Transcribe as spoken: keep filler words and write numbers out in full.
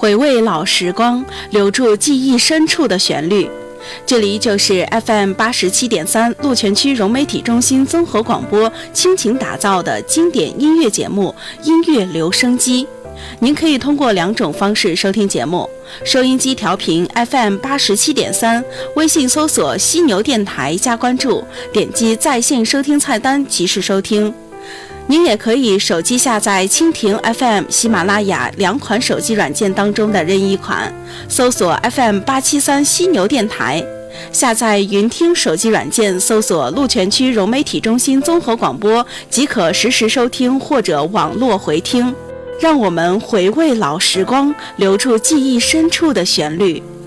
回味老时光，留住记忆深处的旋律。这里就是 F M 八十七点三鹿泉区融媒体中心综合广播倾情打造的经典音乐节目《音乐留声机》。您可以通过两种方式收听节目：收音机调频 F M 八十七点三，微信搜索犀牛电台加关注，点击在线收听菜单及时收听。您也可以手机下载蜻蜓 F M、喜马拉雅两款手机软件当中的任意一款，搜索 F M 八七三犀牛电台。下载云听手机软件，搜索鹿泉区融媒体中心综合广播，即可实时收听或者网络回听。让我们回味老时光，留住记忆深处的旋律。